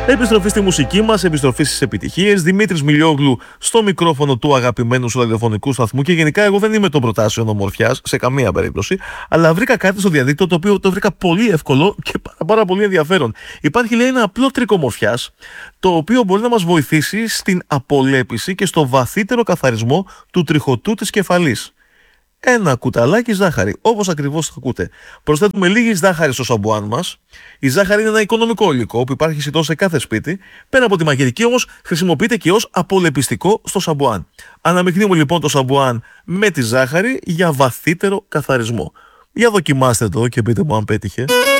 Επιστροφή στη μουσική μας, επιστροφή στις επιτυχίες. Δημήτρης Μιλιόγλου στο μικρόφωνο του αγαπημένου σου ραδιοφωνικού σταθμού. Και γενικά, εγώ δεν είμαι των προτάσεων ομορφιάς σε καμία περίπτωση, αλλά βρήκα κάτι στο διαδίκτυο το οποίο το βρήκα πολύ εύκολο και πάρα πολύ ενδιαφέρον. Υπάρχει, λέει, ένα απλό τρίκ ομορφιάς, το οποίο μπορεί να μας βοηθήσει στην απολέπιση και στο βαθύτερο καθαρισμό του τριχωτού της κεφαλής. Ένα κουταλάκι ζάχαρη, όπως ακριβώς το ακούτε. Προσθέτουμε λίγη ζάχαρη στο σαμπουάν μας. Η ζάχαρη είναι ένα οικονομικό υλικό που υπάρχει σχεδόν σε κάθε σπίτι. Πέρα από τη μαγειρική όμως, χρησιμοποιείται και ως απολεπιστικό στο σαμπουάν. Αναμειγνύουμε λοιπόν το σαμπουάν με τη ζάχαρη για βαθύτερο καθαρισμό. Για δοκιμάστε το και πείτε μου αν πέτυχε.